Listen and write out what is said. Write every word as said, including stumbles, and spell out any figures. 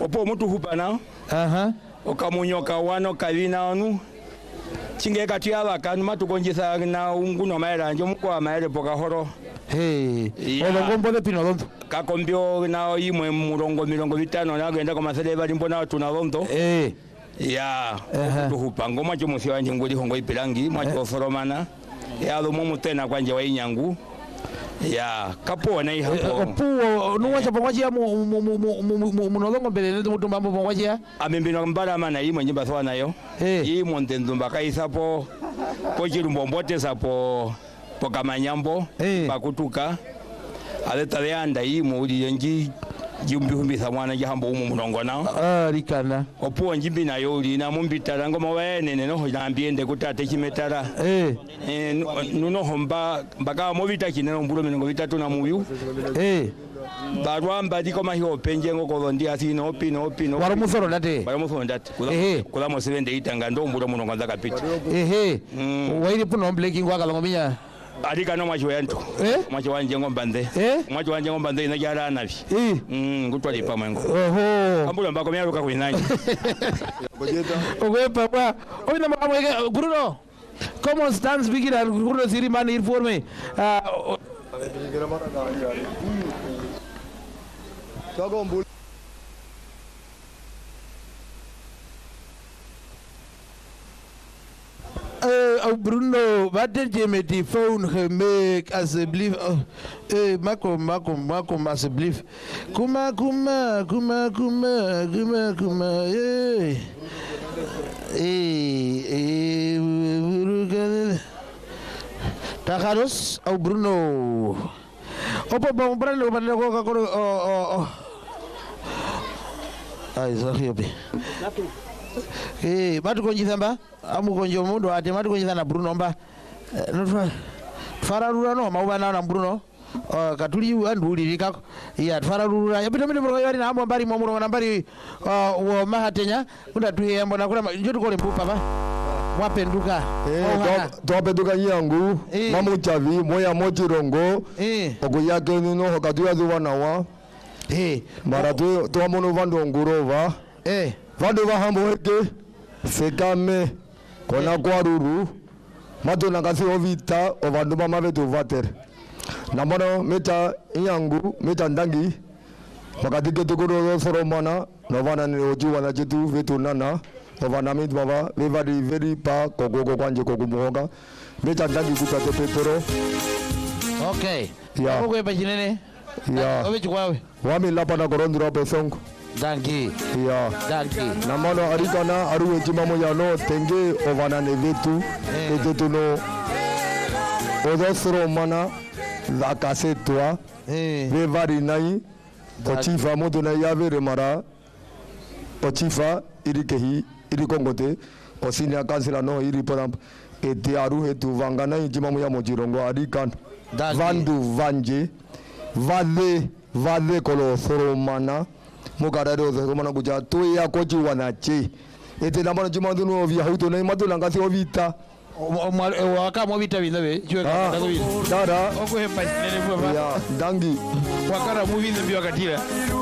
opo mutu hupana aha okamunyoka wano kavina anu chinge kati abakanu matukonjisa na unguno maera njo mukwa maere pokahoro hey yeah. olongombo de pino donto kakombyo na imwe murongo mirongo vitano nagenda kwa masele bali mbona tuna donto eh ya Aha. tuhupa ngoma cyo musi wanje nguli hongo ipilangi mwacho foromana ya lo mumu tena kwanje wa inyangu ya kapo na ihapo puo nuwacha pangwachi mu munolongo mbele ndio mutumba mbo pangwachi amembino mbara mana imwe nyimba sawa nayo eh imwe ndendumba kaisapo po chirumbote sapo po kamanyambo Eh. pakutuka aleta de anda imwe uli nji jumbi humbisa mwana jahambo umu munongo nao ah likana opuwa njimbi na yoli na mumbitara ngoma wenene noho nambiende kutate chimetara eh eh nuno homba mbaka movita kineno mbulo minongo vitatu na muyu eh barwamba diko mahiyo penje ngo kodondi asino opino opino waro musoro date bara muso ndati Ehe. kula kula mo sevende itanga ndo mbulo munongo ndaka pita ehe Mm. wairi puno bleki ngwa kalongo minya adika no macho yanto Eh? macho wanje ngomba nde Eh? macho wanje ngomba nde na jara nabi eh mm ngutwali pa mwengo oho ambulo mbako myaruka kuinanje ogwe papa oina makamwege Bruno comment stands bigira Bruno siri mani informe ah Uh, Bruno, wat did je met die phone gemaakt, alsjeblieft? Oh, eh, Marco, Marco, Marco, alsjeblieft. Kom maar, kom maar, kom maar, kom maar, kom maar, kom maar, eh. Eh, eh, Bruno. Tagaros, oh Bruno. Opo, bang, Bruno, wat nak kau kau, oh, oh, oh. Ay, sorry, opi. Eh, matu konji samba, amu konji omundo ate matu konji sana Bruno mba. Notwa fararura no mauba na Bruno. Uh, katuli anduli likako. Ya fararura. Ya pita mimi mro yari na amo mbari momuro na mbari uh, wo mahatenya. Unda tuye mbona kula njoto kole mpupa ba. Mwapenduka. Eh, to apenduka yangu, Eh. mamu chavi, moya mochirongo. Eh. Okuyake nuno hokatuya zuwana wa. Eh. Mara tu to amono vando ngurova. Eh. Vando va hambo heke. Sekame kona kwaruru. Mato nakasi ovita ovando mama vetu vater. Namono meta yangu, meta ndangi. Wakati tukuro soromana, novana ni oju wana jitu vetu nana. Novana mit baba, vevari veri pa kogogo kwanje kogumuoga. Meta ndangi kutate petero. Okay. Ya. Ogwe pachinene. Ya. Owe chukwawe. Wami lapa na korondura pesong. Danki. Ya. Danki. Namano arikana aruwe chimamo yano tenge ovana ne vetu. Eh. Etetu no. Odo soromana. La kasetwa. Eh. Vevari nai. Ochifa moto na yavere mara. Ochifa irikehi irikongote. Osinia kansila no iri podam. Ete aru hetu vangana ichimamo ya mojirongo arikan. Danki. Vandu vanje. Vale vale kolo soromana. Mukarado soromana kuja tu ya kochi wanache. Ete namano chimando no via huto na imatu langasi ovita. Wakamo vita vile chwe Ah, kama vile. dada. Ogwe pachinene baba. Ya dangi. Wakara movie ndio wakatira.